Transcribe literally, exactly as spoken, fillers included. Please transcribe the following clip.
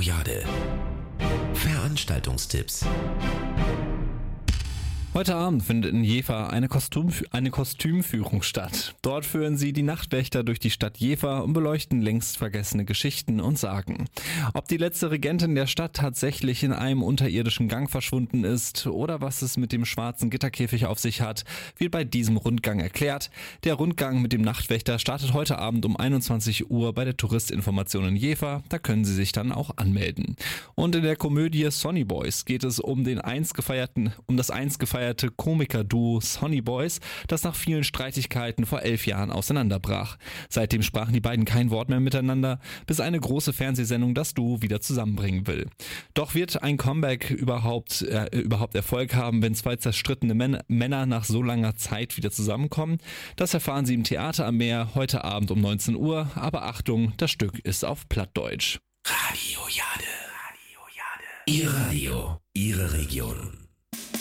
Jade. Veranstaltungstipps. Heute Abend findet in Jever eine, Kostüm, eine Kostümführung statt. Dort führen sie die Nachtwächter durch die Stadt Jever und beleuchten längst vergessene Geschichten und Sagen. Ob die letzte Regentin der Stadt tatsächlich in einem unterirdischen Gang verschwunden ist oder was es mit dem schwarzen Gitterkäfig auf sich hat, wird bei diesem Rundgang erklärt. Der Rundgang mit dem Nachtwächter startet heute Abend um einundzwanzig Uhr bei der Touristinformation in Jever. Da können Sie sich dann auch anmelden. Und in der Komödie Sonny Boys geht es um den einst gefeierten, um das einst gefeierte Komiker-Duo Sonny Boys, das nach vielen Streitigkeiten vor elf Jahren auseinanderbrach. Seitdem sprachen die beiden kein Wort mehr miteinander, bis eine große Fernsehsendung das Duo wieder zusammenbringen will. Doch wird ein Comeback überhaupt, äh, überhaupt Erfolg haben, wenn zwei zerstrittene Män- Männer nach so langer Zeit wieder zusammenkommen? Das erfahren Sie im Theater am Meer heute Abend um neunzehn Uhr, aber Achtung, das Stück ist auf Plattdeutsch. Radio Jade. Radio Jade. Ihr Radio, Ihre Region.